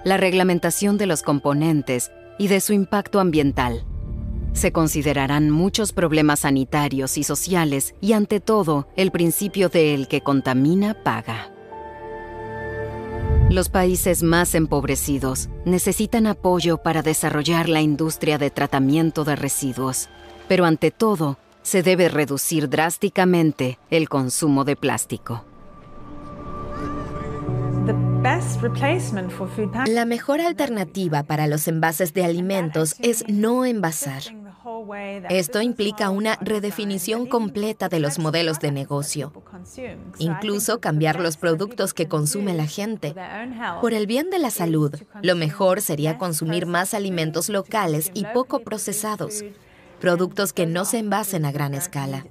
la reglamentación de los componentes y de su impacto ambiental. Se considerarán muchos problemas sanitarios y sociales y, ante todo, el principio de el que contamina paga. Los países más empobrecidos necesitan apoyo para desarrollar la industria de tratamiento de residuos, pero ante todo, se debe reducir drásticamente el consumo de plástico. La mejor alternativa para los envases de alimentos es no envasar. Esto implica una redefinición completa de los modelos de negocio, incluso cambiar los productos que consume la gente. Por el bien de la salud, lo mejor sería consumir más alimentos locales y poco procesados, productos que no se envasen a gran escala.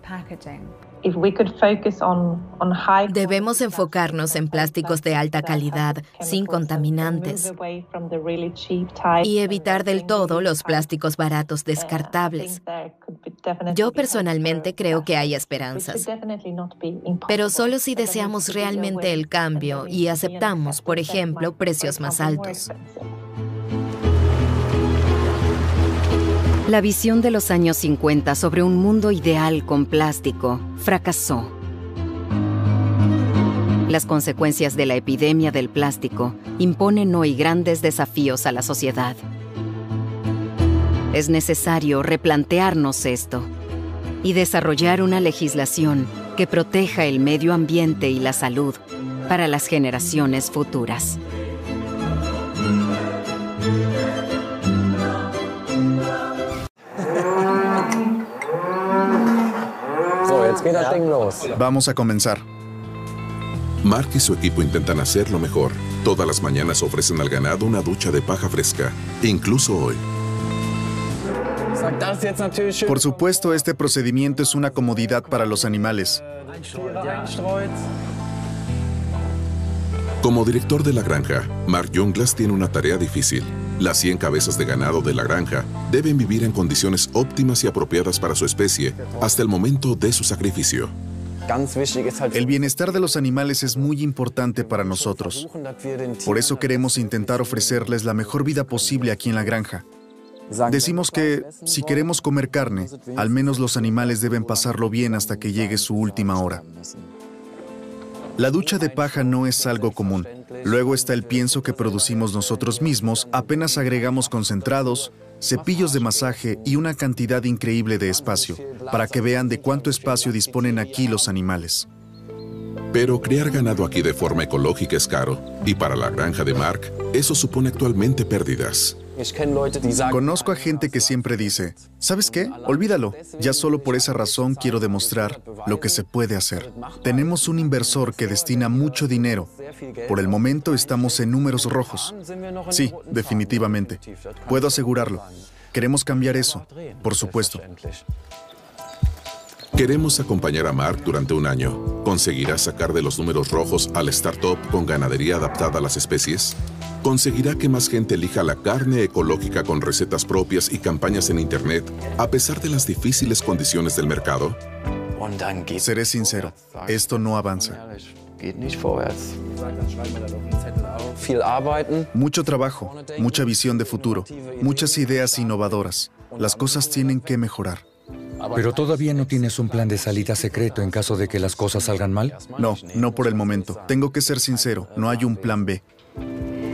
Debemos enfocarnos en plásticos de alta calidad, sin contaminantes, y evitar del todo los plásticos baratos descartables. Yo personalmente creo que hay esperanzas, pero solo si deseamos realmente el cambio y aceptamos, por ejemplo, precios más altos. La visión de los años 50 sobre un mundo ideal con plástico fracasó. Las consecuencias de la epidemia del plástico imponen hoy grandes desafíos a la sociedad. Es necesario replantearnos esto y desarrollar una legislación que proteja el medio ambiente y la salud para las generaciones futuras. Vamos a comenzar. Mark y su equipo intentan hacerlo mejor. Todas las mañanas ofrecen al ganado una ducha de paja fresca, incluso hoy. Por supuesto, este procedimiento es una comodidad para los animales. Como director de la granja, Mark Junglas tiene una tarea difícil. Las 100 cabezas de ganado de la granja deben vivir en condiciones óptimas y apropiadas para su especie hasta el momento de su sacrificio. El bienestar de los animales es muy importante para nosotros. Por eso queremos intentar ofrecerles la mejor vida posible aquí en la granja. Decimos que, si queremos comer carne, al menos los animales deben pasarlo bien hasta que llegue su última hora. La ducha de paja no es algo común. Luego está el pienso que producimos nosotros mismos, apenas agregamos concentrados, cepillos de masaje y una cantidad increíble de espacio, para que vean de cuánto espacio disponen aquí los animales. Pero criar ganado aquí de forma ecológica es caro, y para la granja de Mark, eso supone actualmente pérdidas. Conozco a gente que siempre dice, ¿sabes qué? Olvídalo. Ya solo por esa razón quiero demostrar lo que se puede hacer. Tenemos un inversor que destina mucho dinero. Por el momento estamos en números rojos. Sí, definitivamente. Puedo asegurarlo. Queremos cambiar eso, por supuesto. Queremos acompañar a Mark durante un año. ¿Conseguirá sacar de los números rojos al startup con ganadería adaptada a las especies? ¿Conseguirá que más gente elija la carne ecológica con recetas propias y campañas en Internet, a pesar de las difíciles condiciones del mercado? Seré sincero, esto no avanza. Mucho trabajo, mucha visión de futuro, muchas ideas innovadoras. Las cosas tienen que mejorar. ¿Pero todavía no tienes un plan de salida secreto en caso de que las cosas salgan mal? No por el momento. Tengo que ser sincero, no hay un plan B.